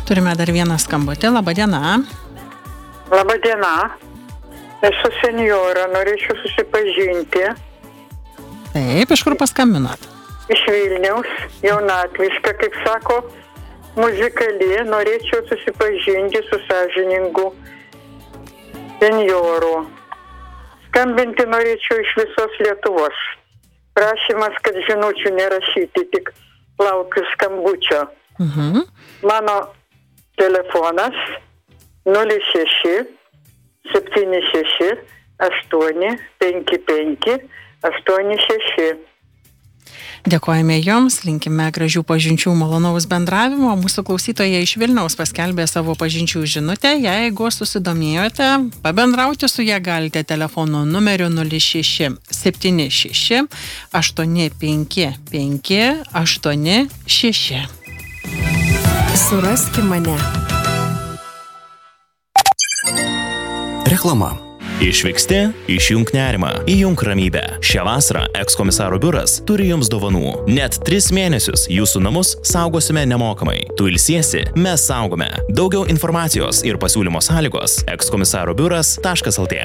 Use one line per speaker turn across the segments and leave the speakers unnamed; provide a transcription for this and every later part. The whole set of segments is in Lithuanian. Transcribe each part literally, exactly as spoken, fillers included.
Turime dar vieną skambutį. Labą dieną.
Labą dieną. Esu senjora, norėčiau susipažinti.
Taip, iš kur paskambinat?
Iš Vilniaus, jaunatviška, kaip sako, muzikali. Norėčiau susipažinti su sąžiningu senjoru. Skambinti norėčiau iš visos Lietuvos. Prašymas, kad žinučių nerašyti, tik laukiu skambučio.
Mhm.
Mano telefonas nulis šeši septyni šeši aštuoni penki penki aštuoni šeši.
Dėkojame Jums, linkime gražių pažinčių, malonaus bendravimo. Mūsų klausytoja iš Vilniaus paskelbė savo pažinčių žinutę. Jeigu susidomėjote, pabendrauti su ją galite telefonu numeriu nulis šeši septyni šeši aštuoni penki penki aštuoni šeši.
Suraski mane.
Reklama. Išvyksti, išjunk nerimą, įjunk ramybę. Šią vasarą ekskomisaro biuras turi jums dovanų. Net tris mėnesius jūsų namus saugosime nemokamai. Tu ilsiesi, mes saugome. Daugiau informacijos ir pasiūlymo sąlygos ekskomisaro biuras taškas lt.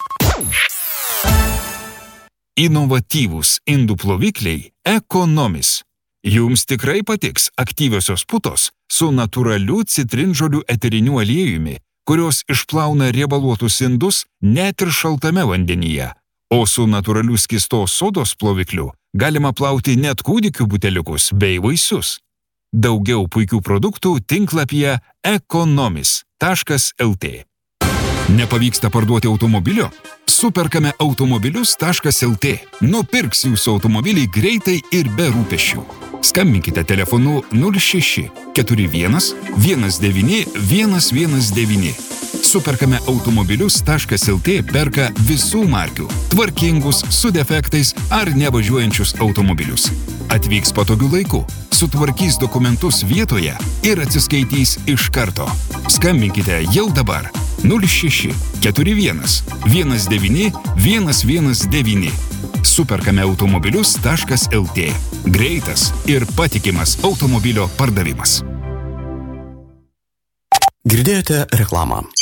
Inovatyvūs indų plovikliai Ekonomis. Jums tikrai patiks aktyviosios putos su natūraliu citrinžolių eteriniu aliejumi, kurios išplauna riebaluotus indus net ir šaltame vandenyje. O su natūraliu skystos sodos plovikliu galima plauti net kūdikių buteliukus bei vaisius. Daugiau puikių produktų tinklapyje ekonomis taškas lt. Nepavyksta parduoti automobilio? Superkame automobilius taškas lt. Nupirks jūsų automobilį greitai ir be rūpesčių. Skambinkite telefonu nulis šeši keturi vienas vienas devyni vienas vienas devyni. Superkame automobilius taškas lt perka visų markių, tvarkingus, su defektais ar nevažiuojančius automobilius. Atvyks patogiu laiku, sutvarkys dokumentus vietoje ir atsiskaitys iš karto. Skambinkite jau dabar nulis šeši keturi vienas vienas devyni vienas vienas devyni. Superkame automobilius taškas lt. Greitas ir patikimas automobilio pardavimas.
Girdėjote reklamą.